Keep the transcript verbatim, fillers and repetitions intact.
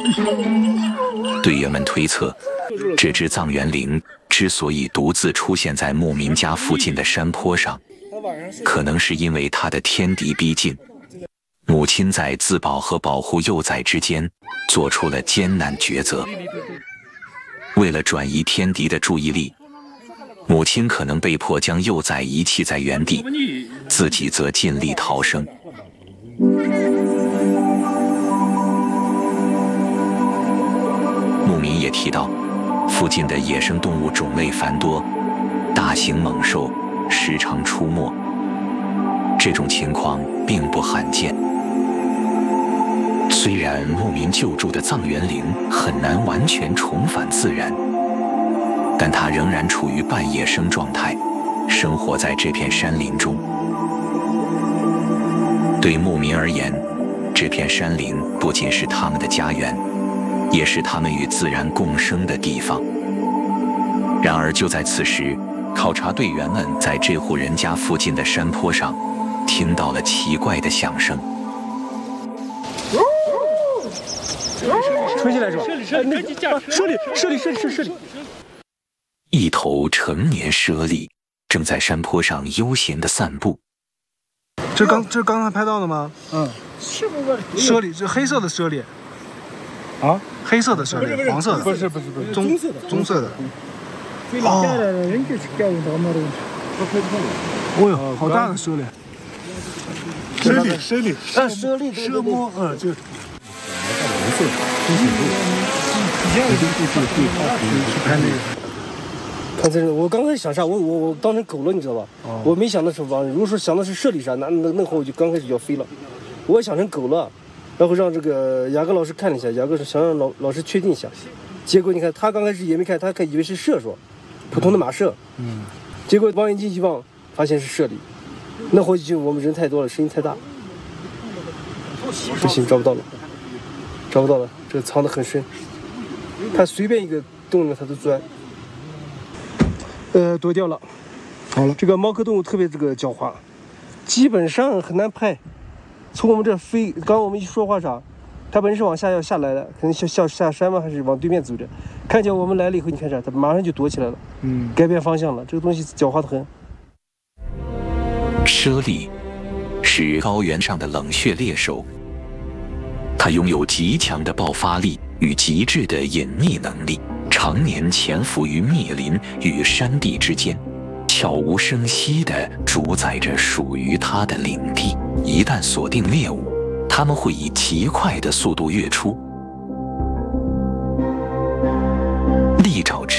队员们推测，这只藏原羚之所以独自出现在牧民家附近的山坡上，可能是因为它的天敌逼近，母亲在自保和保护幼崽之间做出了艰难抉择。为了转移天敌的注意力，母亲可能被迫将幼崽遗弃在原地，自己则尽力逃生。牧民也提到，附近的野生动物种类繁多，大型猛兽时常出没，这种情况并不罕见。虽然牧民救助的藏原羚很难完全重返自然，但它仍然处于半野生状态，生活在这片山林中。对牧民而言，这片山林不仅是他们的家园，也是他们与自然共生的地方。然而就在此时，考察队员们在这户人家附近的山坡上听到了奇怪的响声。 吹起来是吧？射里射里射里射里射里射里。 一头成年猞猁正在山坡上悠闲地散步。 这刚这刚才拍到的吗？ 嗯， 猞猁，这黑色的猞猁。啊？黑色的猞猁，黄色的？ 不是不是不是， 棕色的， 棕色的。 哦。 哦哟，好大的猞猁！ 猞猁猞猁， 啊，猞猁，猞摸，嗯，就。 黄色，中显度。去拍那个。 看这个，我刚开始想啥，我我我当成狗了，你知道吧？哦、我没想到是往，如果说想的是猞猁啥，那那那会我就刚开始就要飞了。我想成狗了，然后让这个雅各老师看了一下，雅各是想让老老师确定一下，结果你看他刚开始也没看，他看以为是射手，普通的马射，嗯，结果望远镜一望，发现是猞猁，那会就我们人太多了，声音太大，不行，找不到了，找不到了，这个藏得很深，他随便一个洞里面他都钻。呃，躲掉了。好了，这个猫科动物特别这个狡猾，基本上很难拍。从我们这飞，刚刚我们一说话啥，它本身是往下要下来的，可能下下山吗？还是往对面走着？看见我们来了以后，你看啥？它马上就躲起来了，嗯，改变方向了。这个东西狡猾得很。 猞猁是高原上的冷血猎手，它拥有极强的爆发力与极致的隐匿能力。常年潜伏于密林与山地之间，悄无声息地主宰着属于它的领地。一旦锁定猎物，它们会以极快的速度跃出，利爪之